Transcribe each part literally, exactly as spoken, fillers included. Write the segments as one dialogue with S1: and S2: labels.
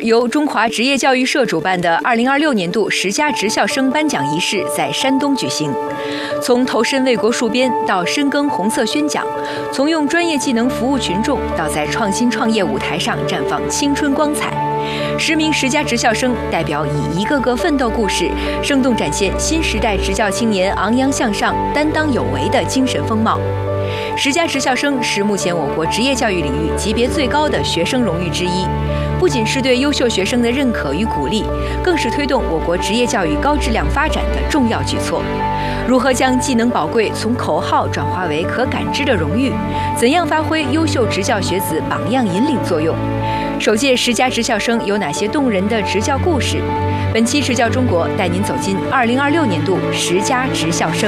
S1: 由中华职业教育社主办的二零二六年度十佳职校生颁奖仪式在山东举行。从投身为国戍边到深耕红色宣讲，从用专业技能服务群众到在创新创业舞台上绽放青春光彩，十名十佳职校生代表以一个个奋斗故事，生动展现新时代职教青年昂扬向上、担当有为的精神风貌。十佳职校生是目前我国职业教育领域级别最高的学生荣誉之一，不仅是对优秀学生的认可与鼓励，更是推动我国职业教育高质量发展的重要举措。如何将技能宝贵从口号转化为可感知的荣誉？怎样发挥优秀职教学子榜样引领作用？首届十佳职校生有哪些动人的职教故事？本期职教中国带您走进二零二六年度十佳职校生。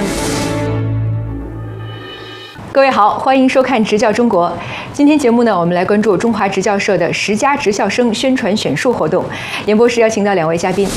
S1: 各位好，欢迎收看《职教中国》。今天节目呢，我们来关注中华职教社的十佳职校生宣传选树活动。演播室邀请到两位嘉宾。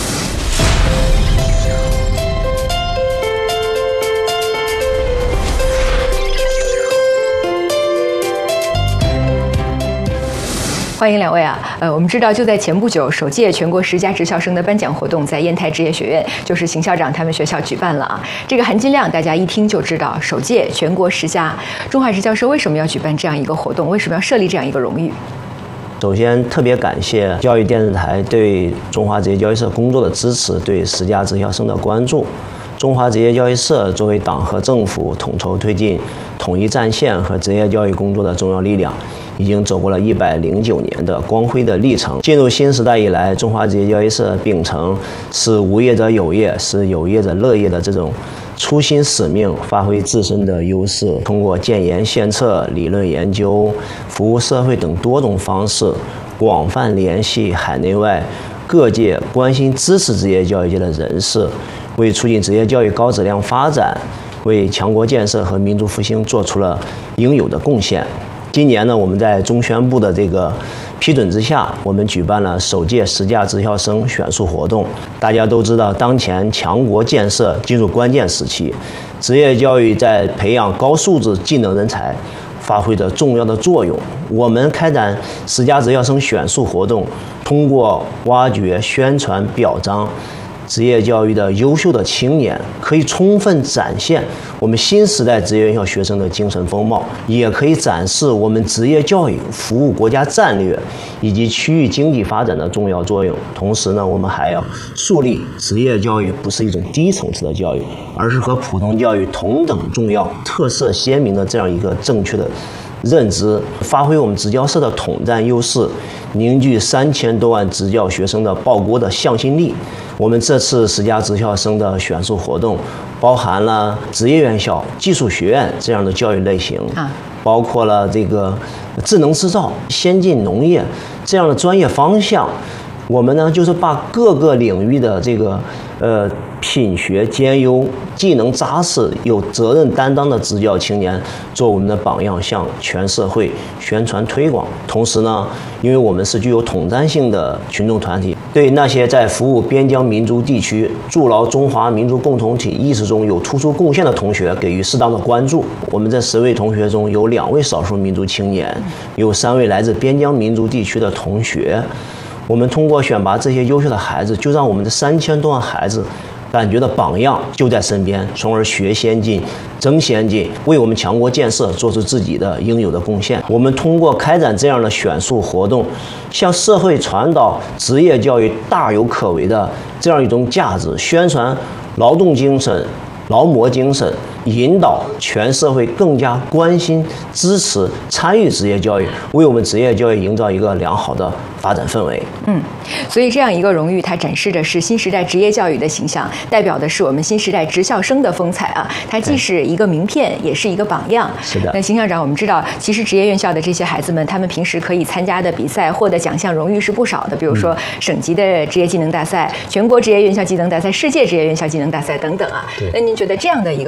S1: 欢迎两位啊！呃，我们知道，就在前不久，首届全国十佳职校生的颁奖活动在烟台职业学院，就是邢校长他们学校举办了啊。这个含金量大家一听就知道，首届全国十佳，中华职教社为什么要举办这样一个活动？为什么要设立这样一个荣誉？
S2: 首先，特别感谢教育电视台对中华职业教育社工作的支持，对十佳职校生的关注。中华职业教育社作为党和政府统筹推进统一战线和职业教育工作的重要力量，已经走过了一百零九年的光辉的历程。进入新时代以来，中华职业教育社秉承使无业者有业，使有业者乐业的这种初心使命，发挥自身的优势，通过建言献策、理论研究、服务社会等多种方式，广泛联系海内外各界关心支持职业教育界的人士，为促进职业教育高质量发展，为强国建设和民族复兴做出了应有的贡献。今年呢，我们在中宣部的这个批准之下，我们举办了首届十佳职校生选树活动。大家都知道，当前强国建设进入关键时期，职业教育在培养高素质技能人才发挥着重要的作用。我们开展十佳职校生选树活动，通过挖掘、宣传、表彰职业教育的优秀的青年，可以充分展现我们新时代职业院校学生的精神风貌，也可以展示我们职业教育服务国家战略以及区域经济发展的重要作用。同时呢，我们还要树立职业教育不是一种低层次的教育，而是和普通教育同等重要、特色鲜明的这样一个正确的认知，发挥我们职教社的统战优势，凝聚三千多万职教学生的报国的向心力。我们这次十佳职校生的选树活动，包含了职业院校、技术学院这样的教育类型，啊，包括了这个智能制造、先进农业这样的专业方向。我们呢，就是把各个领域的这个呃品学兼优、技能扎实、有责任担当的职教青年做我们的榜样，向全社会宣传推广。同时呢，因为我们是具有统战性的群众团体，对那些在服务边疆民族地区、筑牢中华民族共同体意识中有突出贡献的同学给予适当的关注。我们这十位同学中有两位少数民族青年，有三位来自边疆民族地区的同学。我们通过选拔这些优秀的孩子，就让我们的三千多万孩子感觉到榜样就在身边，从而学先进、争先进，为我们强国建设做出自己的应有的贡献。我们通过开展这样的选树活动，向社会传导职业教育大有可为的这样一种价值，宣传劳动精神、劳模精神，引导全社会更加关心、支持、参与职业教育，为我们职业教育营造一个良好的发展氛围。
S1: 嗯，所以这样一个荣誉，它展示的是新时代职业教育的形象，代表的是我们新时代职校生的风采啊！它既是一个名片，也是一个榜样。
S2: 是的。
S1: 那邢校长，我们知道，其实职业院校的这些孩子们，他们平时可以参加的比赛、获得奖项、荣誉是不少的，比如说省级的职业技能大赛、全国职业院校技能大赛、世界职业院校技能大赛等等啊。那您觉得这样的一个荣誉，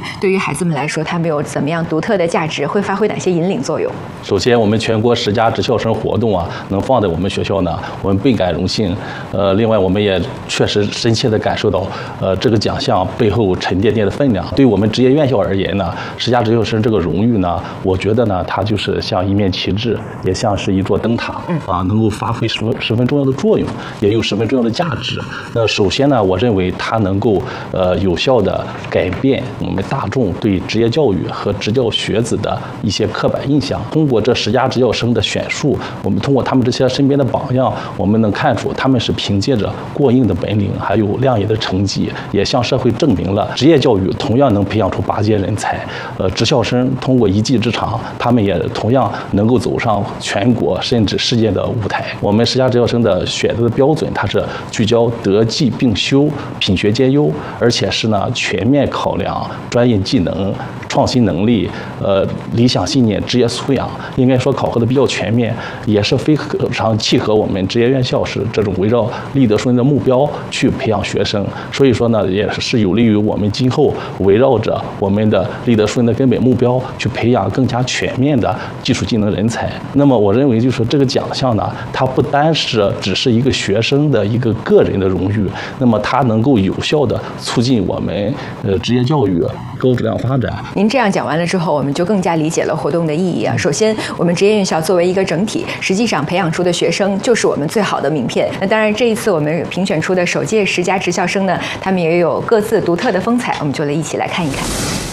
S1: 对于孩子们来说，他们有怎么样独特的价值，会发挥哪些引领作用？
S3: 首先，我们全国十佳职校生活动啊，能放在我们学校呢，我们倍感荣幸。呃，另外，我们也确实深切地感受到，呃，这个奖项背后沉甸甸的分量。对我们职业院校而言呢，十佳职校生这个荣誉呢，我觉得呢，它就是像一面旗帜，也像是一座灯塔，啊，能够发挥十分十分重要的作用，也有十分重要的价值。那首先呢，我认为它能够呃有效地改变我们大众对职业教育和职教学子的一些刻板印象。通过这十佳职校生的选述，我们通过他们这些身边的榜样，我们能看出他们是凭借着过硬的本领，还有亮眼的成绩，也向社会证明了职业教育同样能培养出拔尖人才。呃，职校生通过一技之长，他们也同样能够走上全国甚至世界的舞台。我们十佳职校生的选择的标准，它是聚焦德技并修、品学兼优，而且是呢全面考量专业技能、创新能力、呃理想信念、职业素养。应该说考核的比较全面，也是非常契合我们职业院校是这种围绕立德树人的目标去培养学生。所以说呢，也是有利于我们今后围绕着我们的立德树人的根本目标去培养更加全面的技术技能人才。那么我认为就是这个奖项呢，它不单是只是一个学生的一个个人的荣誉，那么它能够有效的促进我们呃职业教育高质量发展。
S1: 您这样讲完了之后，我们就更加理解了活动的意义啊。首先，我们职业院校作为一个整体，实际上培养出的学生就是我们最好的名片。那当然，这一次我们评选出的首届十佳职校生呢，他们也有各自独特的风采，我们就来一起来看一看。